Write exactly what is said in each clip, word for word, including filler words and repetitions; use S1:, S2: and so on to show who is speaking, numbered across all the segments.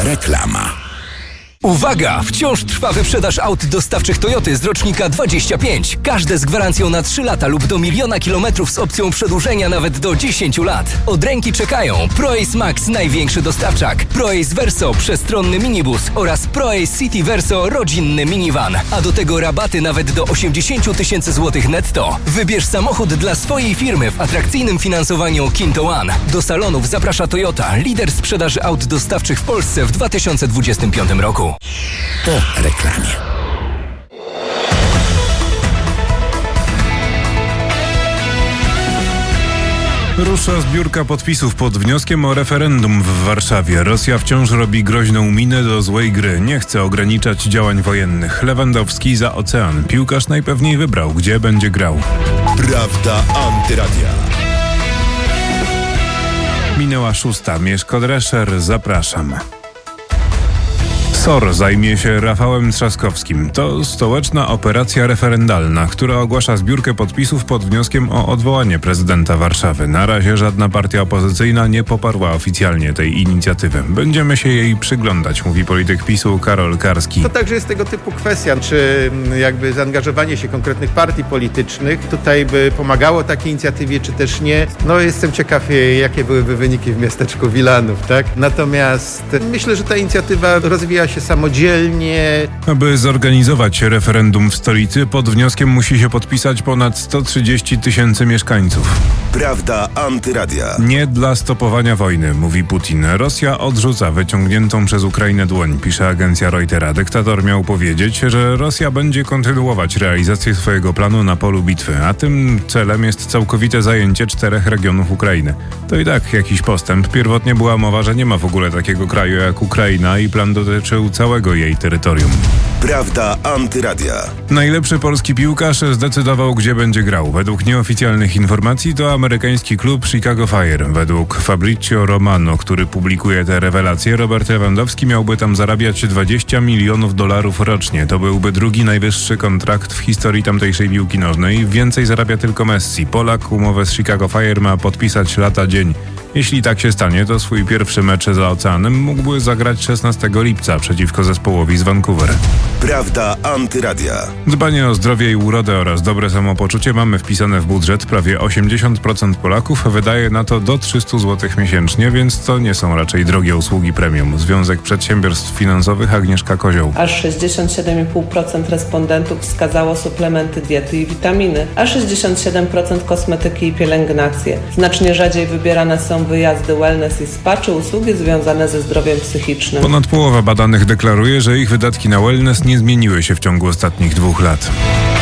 S1: Reklama.
S2: Uwaga! Wciąż trwa wyprzedaż aut dostawczych Toyoty z rocznika dwadzieścia pięć. Każde z gwarancją na trzy lata lub do miliona kilometrów z opcją przedłużenia nawet do dziesięciu lat. Od ręki czekają ProAce Max, największy dostawczak, ProAce Verso, przestronny minibus oraz ProAce City Verso, rodzinny minivan. A do tego rabaty nawet do osiemdziesiąt tysięcy złotych netto. Wybierz samochód dla swojej firmy w atrakcyjnym finansowaniu Kinto One. Do salonów zaprasza Toyota, lider sprzedaży aut dostawczych w Polsce w dwa tysiące dwudziestym piątym roku.
S1: Po reklamie.
S3: Rusza zbiórka podpisów pod wnioskiem o referendum w Warszawie. Rosja wciąż robi groźną minę do złej gry. Nie chce ograniczać działań wojennych. Lewandowski za ocean. Piłkarz najpewniej wybrał, gdzie będzie grał.
S1: Prawda Antyradia.
S3: Minęła szósta. Mieszko Drescher, zapraszam. S O R zajmie się Rafałem Trzaskowskim. To stołeczna operacja referendalna, która ogłasza zbiórkę podpisów pod wnioskiem o odwołanie prezydenta Warszawy. Na razie żadna partia opozycyjna nie poparła oficjalnie tej inicjatywy. Będziemy się jej przyglądać, mówi polityk PiSu Karol Karski.
S4: To także jest tego typu kwestia, czy jakby zaangażowanie się konkretnych partii politycznych tutaj by pomagało takiej inicjatywie, czy też nie. No jestem ciekaw, jakie byłyby wyniki w miasteczku Wilanów, tak? Natomiast myślę, że ta inicjatywa rozwija się samodzielnie.
S3: Aby zorganizować referendum w stolicy, pod wnioskiem musi się podpisać ponad sto trzydzieści tysięcy mieszkańców.
S1: Prawda Antyradia.
S3: Nie dla stopowania wojny, mówi Putin. Rosja odrzuca wyciągniętą przez Ukrainę dłoń, pisze agencja Reutera. Dyktator miał powiedzieć, że Rosja będzie kontynuować realizację swojego planu na polu bitwy, a tym celem jest całkowite zajęcie czterech regionów Ukrainy. To i tak jakiś postęp. Pierwotnie była mowa, że nie ma w ogóle takiego kraju jak Ukraina i plan dotyczył całego jej terytorium.
S1: Prawda Antyradia.
S3: Najlepszy polski piłkarz zdecydował, gdzie będzie grał. Według nieoficjalnych informacji to amerykański klub Chicago Fire. Według Fabrizio Romano, który publikuje te rewelacje, Robert Lewandowski miałby tam zarabiać dwadzieścia milionów dolarów rocznie. To byłby drugi najwyższy kontrakt w historii tamtejszej piłki nożnej. Więcej zarabia tylko Messi. Polak umowę z Chicago Fire ma podpisać lata dzień. Jeśli tak się stanie, to swój pierwszy mecz za oceanem mógłby zagrać szesnastego lipca przeciwko zespołowi z Vancouver.
S1: Prawda Antyradia.
S3: Dbanie o zdrowie i urodę oraz dobre samopoczucie mamy wpisane w budżet. Prawie osiemdziesiąt procent Polaków wydaje na to do trzysta złotych miesięcznie, więc to nie są raczej drogie usługi premium. Związek Przedsiębiorstw Finansowych, Agnieszka Kozioł.
S5: Aż sześćdziesiąt siedem i pół procent respondentów wskazało suplementy diety i witaminy, a sześćdziesiąt siedem procent kosmetyki i pielęgnacje. Znacznie rzadziej wybierane są wyjazdy wellness i spa czy usługi związane ze zdrowiem psychicznym.
S3: Ponad połowa badanych deklaruje, że ich wydatki na wellness nie zmieniły się w ciągu ostatnich dwóch lat.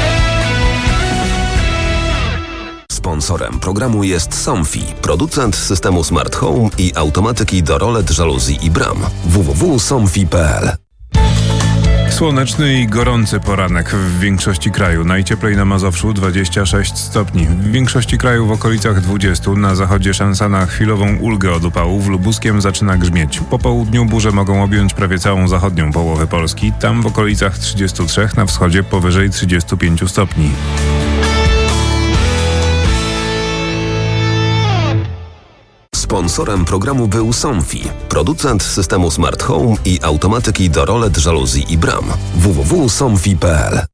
S6: Sponsorem programu jest Somfy, producent systemu Smart Home i automatyki do rolet, żaluzji i bram. w w w kropka somfy kropka p l.
S3: Słoneczny i gorący poranek w większości kraju. Najcieplej na Mazowszu dwadzieścia sześć stopni. W większości kraju w okolicach dwudziestu. Na zachodzie szansa na chwilową ulgę od upałów. Lubuskiem zaczyna grzmieć. Po południu burze mogą objąć prawie całą zachodnią połowę Polski. Tam w okolicach trzydziestu trzech, na wschodzie powyżej trzydziestu pięciu stopni.
S6: Sponsorem programu był Somfy, producent systemu Smart Home i automatyki do rolet, żaluzji i bram. w w w kropka somfy kropka p l.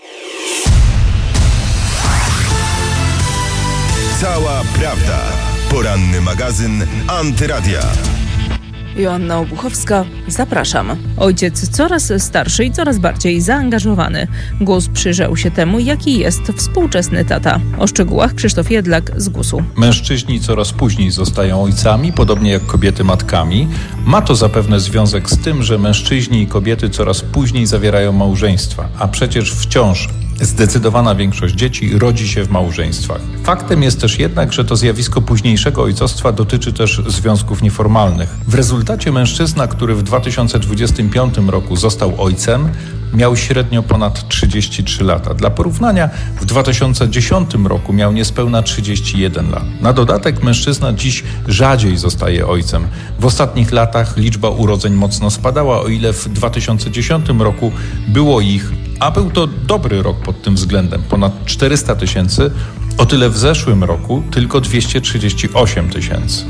S1: Cała prawda. Poranny magazyn Antyradia.
S7: Joanna Obuchowska, zapraszam. Ojciec coraz starszy i coraz bardziej zaangażowany. Głos przyjrzał się temu, jaki jest współczesny tata. O szczegółach Krzysztof Jedlak z Głosu.
S8: Mężczyźni coraz później zostają ojcami, podobnie jak kobiety matkami. Ma to zapewne związek z tym, że mężczyźni i kobiety coraz później zawierają małżeństwa, a przecież wciąż zdecydowana większość dzieci rodzi się w małżeństwach. Faktem jest też jednak, że to zjawisko późniejszego ojcostwa dotyczy też związków nieformalnych. W rezultacie mężczyzna, który w dwa tysiące dwudziestym piątym roku został ojcem, miał średnio ponad trzydzieści trzy lata. Dla porównania w dwa tysiące dziesiątym roku miał niespełna trzydzieści jeden lat. Na dodatek mężczyzna dziś rzadziej zostaje ojcem. W ostatnich latach liczba urodzeń mocno spadała, o ile w dwa tysiące dziesiątym roku było ich, a był to dobry rok pod tym względem, ponad czterysta tysięcy, o tyle w zeszłym roku tylko dwieście trzydzieści osiem tysięcy.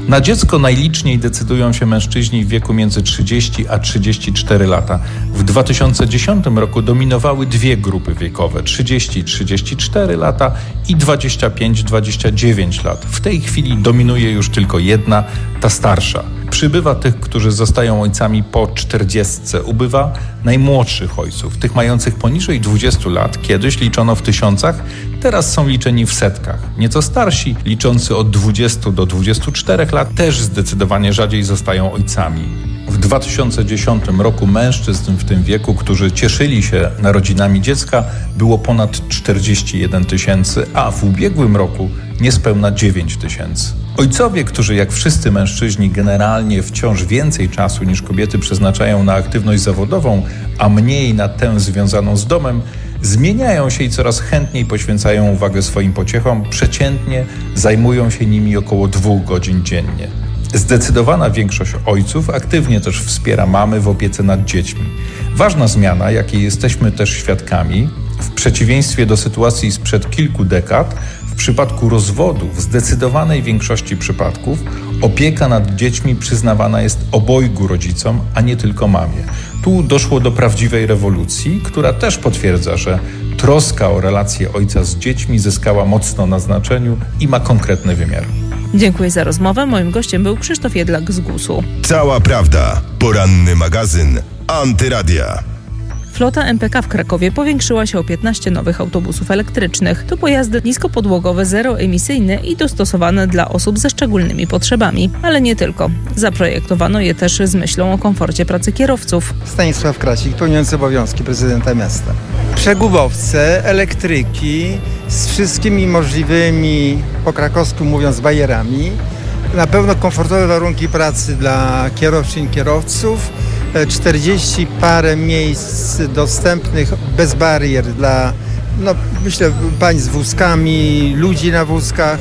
S8: Na dziecko najliczniej decydują się mężczyźni w wieku między trzydzieści a trzydzieści cztery lata. W dwa tysiące dziesiątym roku dominowały dwie grupy wiekowe: trzydzieści do trzydziestu czterech lat i dwadzieścia pięć do dwudziestu dziewięciu lat. W tej chwili dominuje już tylko jedna, ta starsza. Przybywa tych, którzy zostają ojcami po czterdziestce. Ubywa najmłodszych ojców, tych mających poniżej dwudziestu lat. Kiedyś liczono w tysiącach, teraz są liczeni w setkach. Nieco starsi, liczący od dwudziestu do dwudziestu czterech lat, też zdecydowanie rzadziej zostają ojcami. W dwa tysiące dziesiątym roku mężczyzn w tym wieku, którzy cieszyli się narodzinami dziecka, było ponad czterdzieści jeden tysięcy, a w ubiegłym roku niespełna dziewięć tysięcy. Ojcowie, którzy jak wszyscy mężczyźni generalnie wciąż więcej czasu niż kobiety przeznaczają na aktywność zawodową, a mniej na tę związaną z domem, zmieniają się i coraz chętniej poświęcają uwagę swoim pociechom. Przeciętnie zajmują się nimi około dwóch godzin dziennie. Zdecydowana większość ojców aktywnie też wspiera mamy w opiece nad dziećmi. Ważna zmiana, jakiej jesteśmy też świadkami, w przeciwieństwie do sytuacji sprzed kilku dekad, w przypadku rozwodu w zdecydowanej większości przypadków opieka nad dziećmi przyznawana jest obojgu rodzicom, a nie tylko mamie. Tu doszło do prawdziwej rewolucji, która też potwierdza, że troska o relacje ojca z dziećmi zyskała mocno na znaczeniu i ma konkretny wymiar.
S7: Dziękuję za rozmowę. Moim gościem był Krzysztof Jedlak z gusu.
S1: Cała prawda. Poranny magazyn Antyradia.
S7: Flota M P K w Krakowie powiększyła się o piętnaście nowych autobusów elektrycznych. To pojazdy niskopodłogowe, zeroemisyjne i dostosowane dla osób ze szczególnymi potrzebami. Ale nie tylko. Zaprojektowano je też z myślą o komforcie pracy kierowców.
S9: Stanisław Krasik, pełniący obowiązki prezydenta miasta. Przegubowce, elektryki z wszystkimi możliwymi, po krakowsku mówiąc, bajerami. Na pewno komfortowe warunki pracy dla kierowczyń, kierowców. czterdzieści parę miejsc dostępnych bez barier dla, no myślę, pań z wózkami, ludzi na wózkach.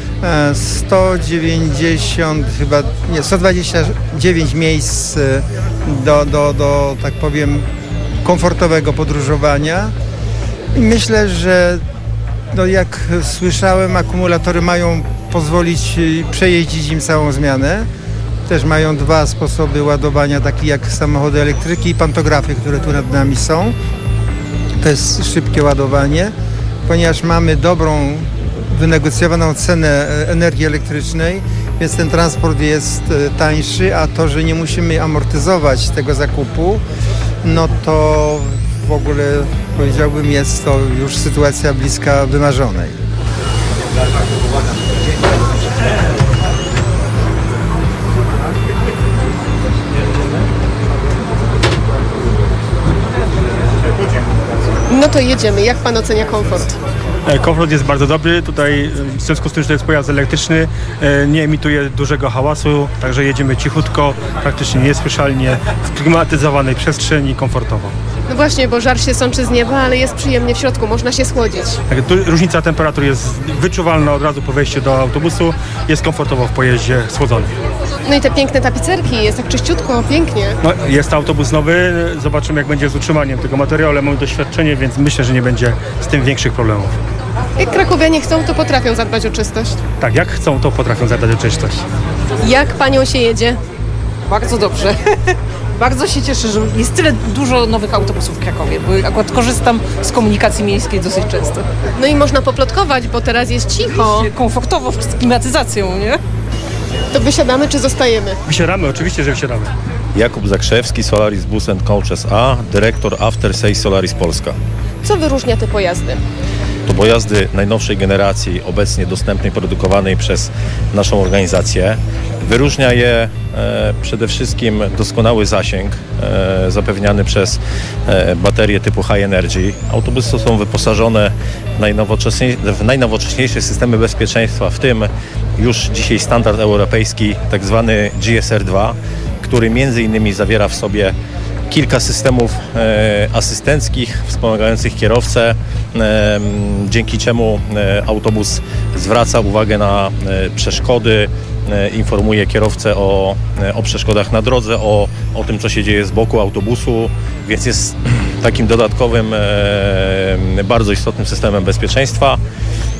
S9: sto dziewięćdziesiąt, chyba nie, sto dwadzieścia dziewięć miejsc do, do, do, tak powiem, komfortowego podróżowania. I myślę, że no jak słyszałem, akumulatory mają pozwolić przejeździć im całą zmianę. Też mają dwa sposoby ładowania, takie jak samochody elektryki i pantografy, które tu nad nami są. To jest szybkie ładowanie, ponieważ mamy dobrą, wynegocjowaną cenę energii elektrycznej, więc ten transport jest tańszy, a to, że nie musimy amortyzować tego zakupu, no to w ogóle powiedziałbym, jest to już sytuacja bliska wymarzonej.
S10: No to jedziemy. Jak pan ocenia komfort?
S11: Komfort jest bardzo dobry. Tutaj w związku z tym, że to jest pojazd elektryczny, nie emituje dużego hałasu, także jedziemy cichutko, praktycznie niesłyszalnie, w klimatyzowanej przestrzeni, komfortowo.
S10: No właśnie, bo żar się sączy z nieba, ale jest przyjemnie w środku, można się schłodzić.
S11: Tak, tu różnica temperatur jest wyczuwalna od razu po wejściu do autobusu, jest komfortowo w pojeździe schłodzony.
S10: No i te piękne tapicerki, jest tak czyściutko, pięknie.
S11: No, jest autobus nowy, zobaczymy jak będzie z utrzymaniem tego materiału, ale mamy doświadczenie, więc myślę, że nie będzie z tym większych problemów.
S10: Jak krakowianie chcą, to potrafią zadbać o czystość.
S11: Tak, jak chcą, to potrafią zadbać o czystość.
S10: Jak panią się jedzie?
S12: Bardzo dobrze. Bardzo się cieszę, że jest tyle dużo nowych autobusów w Krakowie, bo akurat korzystam z komunikacji miejskiej dosyć często.
S10: No i można poplotkować, bo teraz jest cicho.
S12: Komfortowo, z klimatyzacją, nie?
S10: To wysiadamy czy zostajemy?
S11: Wysiadamy, oczywiście, że wysiadamy.
S13: Jakub Zakrzewski, Solaris Bus and Coaches A, dyrektor After Sales Solaris Polska.
S10: Co wyróżnia te pojazdy?
S13: To pojazdy najnowszej generacji, obecnie dostępnej, produkowanej przez naszą organizację. Wyróżnia je e, przede wszystkim doskonały zasięg e, zapewniany przez e, baterie typu High Energy. Autobusy są wyposażone w, najnowocześnie, w najnowocześniejsze systemy bezpieczeństwa, w tym już dzisiaj standard europejski, tak zwany G S R dwa, który między innymi zawiera w sobie kilka systemów e, asystenckich wspomagających kierowcę, e, dzięki czemu e, autobus zwraca uwagę na e, przeszkody, e, informuje kierowcę o, e, o przeszkodach na drodze, o, o tym, co się dzieje z boku autobusu, więc jest takim dodatkowym, e, bardzo istotnym systemem bezpieczeństwa.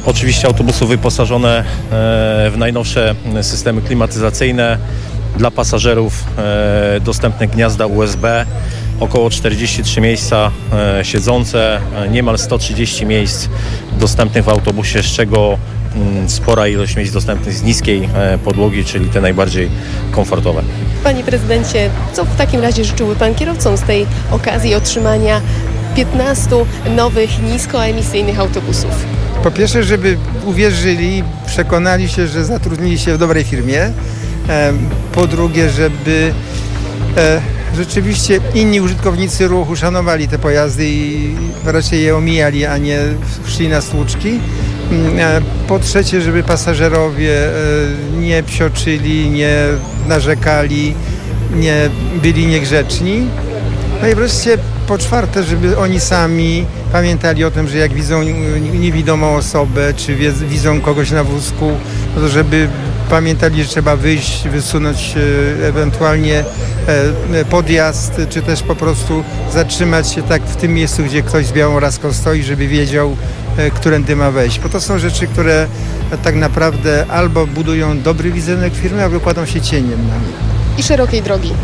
S13: Oczywiście autobusy wyposażone w najnowsze systemy klimatyzacyjne, dla pasażerów dostępne gniazda U S B, około czterdzieści trzy miejsca siedzące, niemal sto trzydzieści miejsc dostępnych w autobusie, z czego spora ilość miejsc dostępnych z niskiej podłogi, czyli te najbardziej komfortowe.
S10: Panie prezydencie, co w takim razie życzyłby pan kierowcom z tej okazji otrzymania piętnastu nowych niskoemisyjnych autobusów?
S9: Po pierwsze, żeby uwierzyli, przekonali się, że zatrudnili się w dobrej firmie. Po drugie, żeby rzeczywiście inni użytkownicy ruchu szanowali te pojazdy i raczej je omijali, a nie szli na stłuczki. Po trzecie, żeby pasażerowie nie psioczyli, nie narzekali, nie byli niegrzeczni. No i wreszcie po czwarte, żeby oni sami pamiętali o tym, że jak widzą niewidomą osobę, czy widzą kogoś na wózku, no to żeby pamiętali, że trzeba wyjść, wysunąć ewentualnie podjazd, czy też po prostu zatrzymać się tak w tym miejscu, gdzie ktoś z białą raską stoi, żeby wiedział, którędy ma wejść. Bo to są rzeczy, które tak naprawdę albo budują dobry wizerunek firmy, albo kładą się cieniem na nich.
S10: I szerokiej drogi.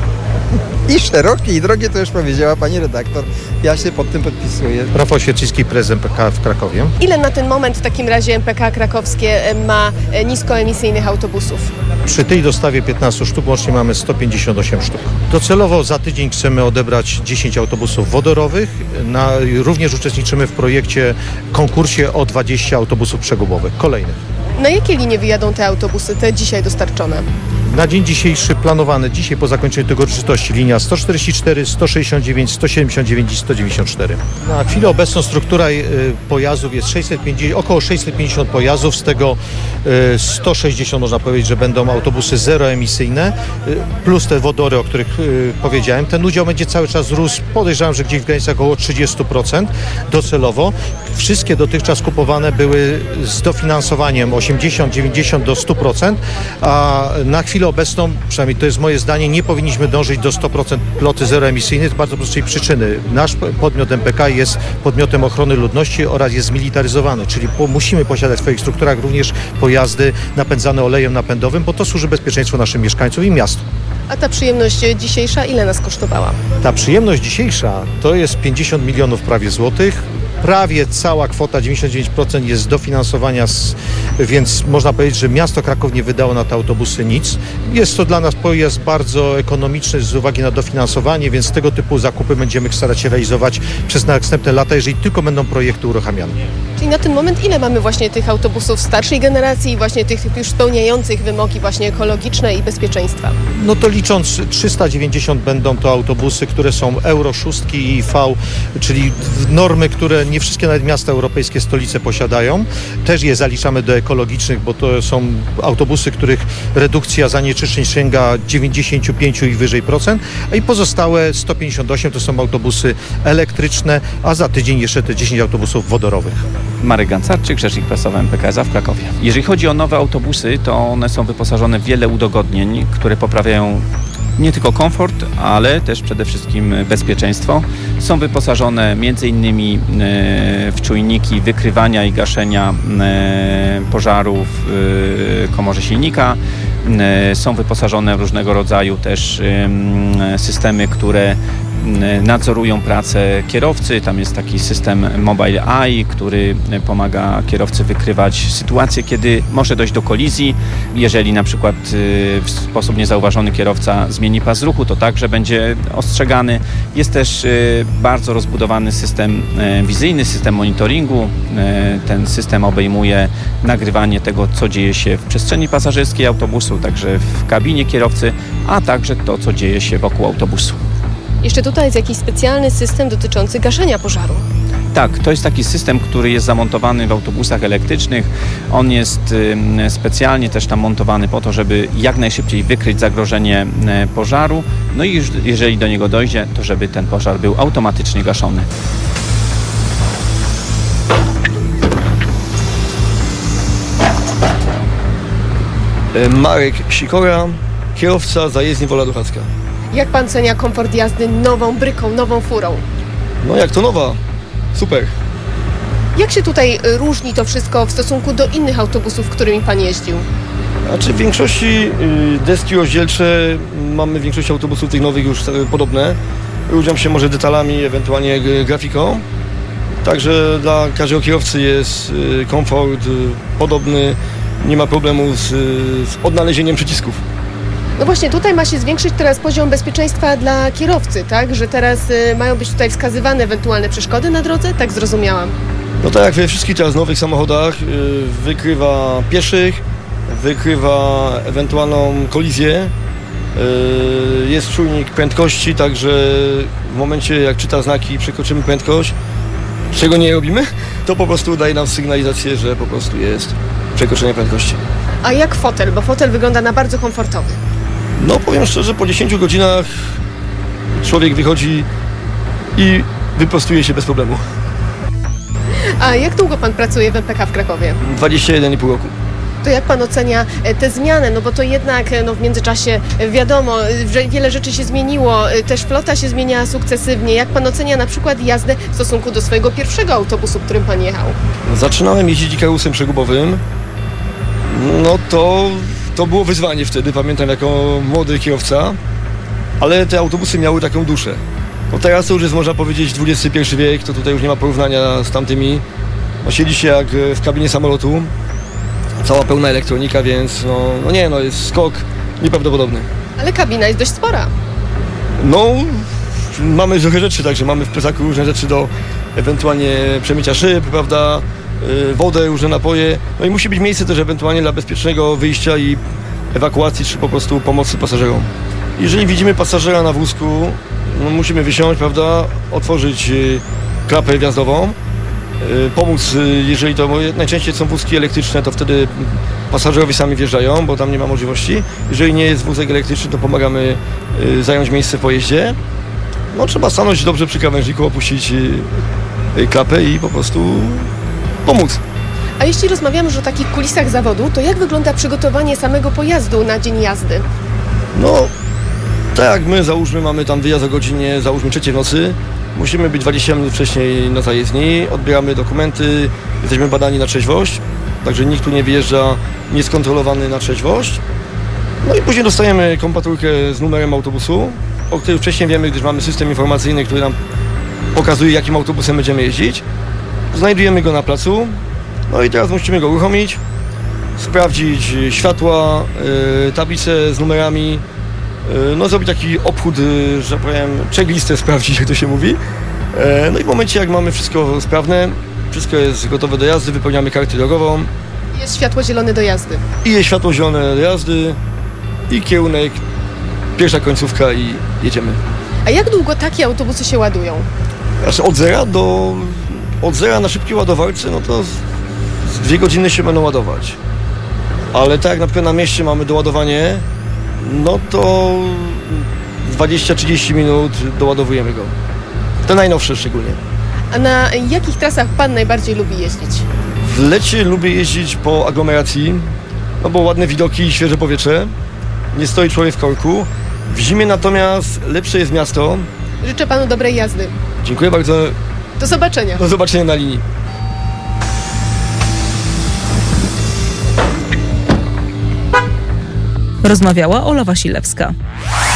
S9: I szerokie i drogie, to już powiedziała pani redaktor. Ja się pod tym podpisuję.
S14: Rafał Świerczyński, prezes M P K w Krakowie.
S10: Ile na ten moment w takim razie M P K krakowskie ma niskoemisyjnych autobusów?
S14: Przy tej dostawie piętnastu sztuk łącznie mamy sto pięćdziesiąt osiem sztuk. Docelowo za tydzień chcemy odebrać dziesięć autobusów wodorowych. Na, również uczestniczymy w projekcie, konkursie o dwadzieścia autobusów przegubowych, kolejnych.
S10: Na jakie linie wyjadą te autobusy, te dzisiaj dostarczone?
S14: Na dzień dzisiejszy planowany, dzisiaj po zakończeniu tego uroczystości, linia sto czterdzieści cztery, sto sześćdziesiąt dziewięć, sto siedemdziesiąt dziewięć i sto dziewięćdziesiąt cztery. Na chwilę obecną struktura pojazdów jest sześćset pięćdziesiąt, około sześćset pięćdziesiąt pojazdów, z tego sto sześćdziesiąt można powiedzieć, że będą autobusy zeroemisyjne, plus te wodory, o których powiedziałem. Ten udział będzie cały czas rósł, podejrzewam, że gdzieś w granicach około trzydzieści procent docelowo. Wszystkie dotychczas kupowane były z dofinansowaniem osiemdziesiąt, dziewięćdziesiąt do stu procent, a na chwilę obecną, przynajmniej to jest moje zdanie, nie powinniśmy dążyć do stu procent floty zeroemisyjnej z bardzo prostej przyczyny. Nasz podmiot M P K jest podmiotem ochrony ludności oraz jest zmilitaryzowany, czyli po, musimy posiadać w swoich strukturach również pojazdy napędzane olejem napędowym, bo to służy bezpieczeństwu naszym mieszkańcom i miastu.
S10: A ta przyjemność dzisiejsza ile nas kosztowała?
S14: Ta przyjemność dzisiejsza to jest pięćdziesiąt milionów prawie złotych. Prawie cała kwota, dziewięćdziesiąt dziewięć procent jest dofinansowania, z, więc można powiedzieć, że miasto Kraków nie wydało na te autobusy nic. Jest to dla nas pojazd bardzo ekonomiczny z uwagi na dofinansowanie, więc tego typu zakupy będziemy starać się realizować przez następne lata, jeżeli tylko będą projekty uruchamiane.
S10: Czyli na ten moment ile mamy właśnie tych autobusów starszej generacji i właśnie tych już spełniających wymogi właśnie ekologiczne i bezpieczeństwa?
S14: No to licząc trzysta dziewięćdziesiąt będą to autobusy, które są Euro sześć i V, czyli normy, które nie wszystkie nawet miasta europejskie, stolice posiadają. Też je zaliczamy do ekologicznych, bo to są autobusy, których redukcja zanieczyszczeń sięga dziewięćdziesiąt pięć i wyżej procent, a i pozostałe sto pięćdziesiąt osiem to są autobusy elektryczne, a za tydzień jeszcze te dziesięć autobusów wodorowych.
S15: Marek Gancarczyk, rzecznik prasowy M P K S a w Krakowie. Jeżeli chodzi o nowe autobusy, to one są wyposażone w wiele udogodnień, które poprawiają nie tylko komfort, ale też przede wszystkim bezpieczeństwo. Są wyposażone między innymi w czujniki wykrywania i gaszenia pożarów w komorze silnika. Są wyposażone w różnego rodzaju też systemy, które nadzorują pracę kierowcy. Tam jest taki system Mobile Eye, który pomaga kierowcy wykrywać sytuacje, kiedy może dojść do kolizji. Jeżeli na przykład w sposób niezauważony kierowca zmieni pas ruchu, to także będzie ostrzegany. Jest też bardzo rozbudowany system wizyjny, system monitoringu. Ten system obejmuje nagrywanie tego, co dzieje się w przestrzeni pasażerskiej autobusu, także w kabinie kierowcy, a także to, co dzieje się wokół autobusu.
S10: Jeszcze tutaj jest jakiś specjalny system dotyczący gaszenia pożaru.
S15: Tak, to jest taki system, który jest zamontowany w autobusach elektrycznych. On jest specjalnie też tam montowany po to, żeby jak najszybciej wykryć zagrożenie pożaru. No i jeżeli do niego dojdzie, to żeby ten pożar był automatycznie gaszony.
S16: Marek Sikora, kierowca zajezdni Wola Duchacka.
S10: Jak pan cenia komfort jazdy nową bryką, nową furą?
S16: No jak to nowa? Super.
S10: Jak się tutaj różni to wszystko w stosunku do innych autobusów, którymi pan jeździł?
S16: Znaczy w większości deski rozdzielcze mamy w większości autobusów tych nowych już podobne. Różnią się może detalami, ewentualnie grafiką. Także dla każdego kierowcy jest komfort podobny, nie ma problemu z, z odnalezieniem przycisków.
S10: No właśnie, tutaj ma się zwiększyć teraz poziom bezpieczeństwa dla kierowcy, tak? Że teraz y, mają być tutaj wskazywane ewentualne przeszkody na drodze? Tak zrozumiałam.
S16: No tak jak we wszystkich teraz nowych samochodach, y, wykrywa pieszych, wykrywa ewentualną kolizję, y, jest czujnik prędkości, także w momencie jak czyta znaki i przekroczymy prędkość, czego nie robimy, to po prostu daje nam sygnalizację, że po prostu jest przekroczenie prędkości.
S10: A jak fotel? Bo fotel wygląda na bardzo komfortowy.
S16: No powiem szczerze, po dziesięciu godzinach człowiek wychodzi i wyprostuje się bez problemu.
S10: A jak długo pan pracuje w M P K w Krakowie?
S16: dwadzieścia jeden i pół roku.
S10: To jak pan ocenia te zmiany? No bo to jednak no, w międzyczasie wiadomo, że wiele rzeczy się zmieniło, też flota się zmieniała sukcesywnie. Jak pan ocenia na przykład jazdę w stosunku do swojego pierwszego autobusu, którym pan jechał?
S16: Zaczynałem jeździć ikarusem przegubowym. No to, to było wyzwanie wtedy, pamiętam, jako młody kierowca, ale te autobusy miały taką duszę. No teraz to już jest, można powiedzieć, dwudziesty pierwszy wiek, to tutaj już nie ma porównania z tamtymi. No siedzi się jak w kabinie samolotu, cała pełna elektronika, więc no, no nie, no jest skok nieprawdopodobny.
S10: Ale kabina jest dość spora.
S16: No, mamy trochę rzeczy, także mamy w plecaku różne rzeczy do ewentualnie przemycia szyb, prawda, wodę, różne napoje. No i musi być miejsce też ewentualnie dla bezpiecznego wyjścia i ewakuacji, czy po prostu pomocy pasażerom. Jeżeli widzimy pasażera na wózku, no musimy wysiąść, prawda, otworzyć klapę wjazdową, pomóc, jeżeli to najczęściej są wózki elektryczne, to wtedy pasażerowie sami wjeżdżają, bo tam nie ma możliwości. Jeżeli nie jest wózek elektryczny, to pomagamy zająć miejsce w pojeździe. No trzeba stanąć dobrze przy krawężniku, opuścić klapę i po prostu pomóc.
S10: A jeśli rozmawiamy już o takich kulisach zawodu, to jak wygląda przygotowanie samego pojazdu na dzień jazdy?
S16: No, tak jak my, załóżmy, mamy tam wyjazd o godzinie, załóżmy trzeciej w nocy, musimy być dwadzieścia minut wcześniej na zajezdni, odbieramy dokumenty, jesteśmy badani na trzeźwość, także nikt tu nie wyjeżdża nieskontrolowany na trzeźwość. No i później dostajemy kombaturkę z numerem autobusu, o którym wcześniej wiemy, gdyż mamy system informacyjny, który nam pokazuje, jakim autobusem będziemy jeździć. Znajdujemy go na placu, no i teraz musimy go uruchomić, sprawdzić światła, yy, tablice z numerami, yy, no zrobić taki obchód, yy, że powiem, checklistę sprawdzić, jak to się mówi. Yy, no i w momencie, jak mamy wszystko sprawne, wszystko jest gotowe do jazdy, wypełniamy kartę drogową.
S10: Jest światło zielone do jazdy.
S16: I jest światło zielone do jazdy i kierunek, pierwsza końcówka i jedziemy.
S10: A jak długo takie autobusy się ładują?
S16: Znaczy od zera do... Od zera na szybkiej ładowarce, no to z, z dwie godziny się będą ładować. Ale tak jak na przykład na mieście mamy doładowanie, no to dwadzieścia trzydzieści minut doładowujemy go. Te najnowsze szczególnie.
S10: A na jakich trasach pan najbardziej lubi jeździć?
S16: W lecie lubię jeździć po aglomeracji, no bo ładne widoki i świeże powietrze. Nie stoi człowiek w korku. W zimie natomiast lepsze jest miasto.
S10: Życzę panu dobrej jazdy.
S16: Dziękuję bardzo.
S10: Do zobaczenia.
S16: Do zobaczenia na linii.
S7: Rozmawiała Ola Wasilewska.